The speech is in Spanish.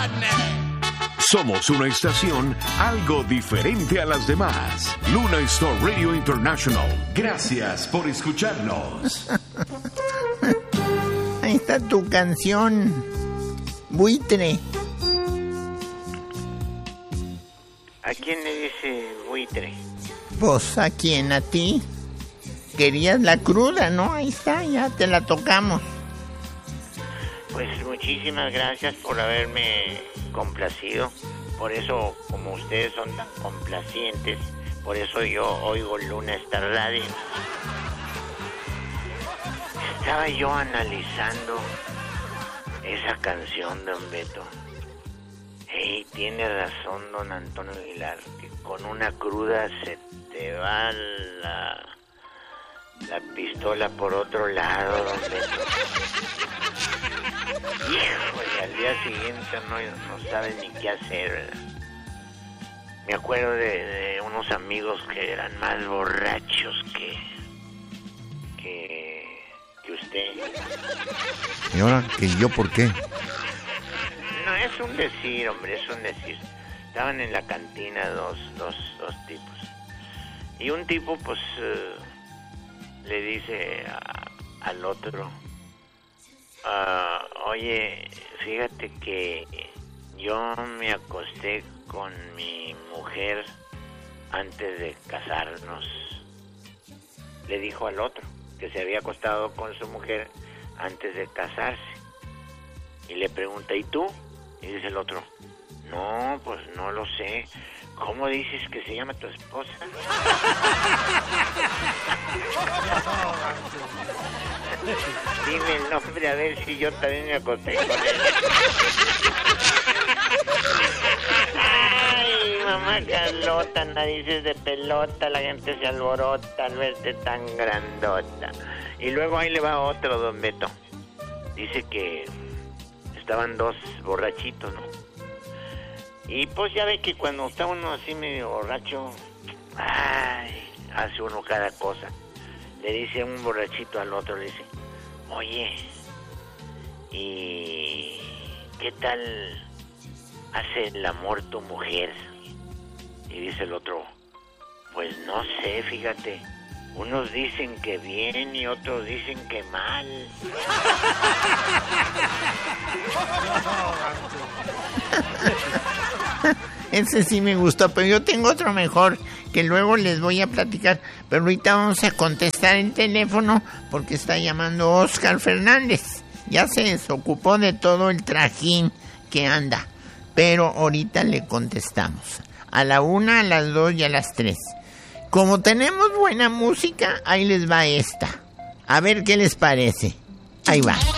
Somos una estación algo diferente a las demás. Luna Star Radio International. Gracias por escucharnos. Ahí está tu canción, Buitre. ¿A quién le dice buitre? Pues, ¿a quién? ¿A ti? Querías la cruda, ¿no? Ahí está, ya te la tocamos. Pues muchísimas gracias por haberme complacido. Por eso, como ustedes son tan complacientes, por eso yo oigo Luna Star Radio. Estaba yo analizando esa canción, don Beto. Hey, tiene razón don Antonio Aguilar, que con una cruda se te va la pistola por otro lado, don Beto. Híjole, al día siguiente no sabes ni qué hacer, ¿verdad? Me acuerdo de unos amigos que eran más borrachos que usted. ¿Y ahora que yo por qué? No, es un decir, hombre, es un decir. Estaban en la cantina dos tipos. Y un tipo, pues, le dice al otro, oye, fíjate que yo me acosté con mi mujer antes de casarnos. Le dijo al otro que se había acostado con su mujer antes de casarse. Y le pregunta, ¿y tú? Y dice el otro, no, pues no lo sé. ¿Cómo dices que se llama tu esposa? Dime el nombre a ver si yo también me acosté con él. Ay, mamá Carlota, narices de pelota, la gente se alborota al verte tan grandota. Y luego ahí le va otro, don Beto. Dice que estaban dos borrachitos, ¿no? Y pues ya ve que cuando está uno así medio borracho, ay, hace uno cada cosa. Le dice un borrachito al otro, le dice, oye, ¿y qué tal hace el amor tu mujer? Y dice el otro, pues no sé, fíjate, unos dicen que bien y otros dicen que mal. Ese sí me gustó, pero yo tengo otro mejor que luego les voy a platicar. Pero ahorita vamos a contestar el teléfono porque está llamando Oscar Fernández. Ya se desocupó de todo el trajín que anda, pero ahorita le contestamos. A la 1, a las 2 y a las 3. Como tenemos buena música, ahí les va esta. A ver qué les parece. Ahí va.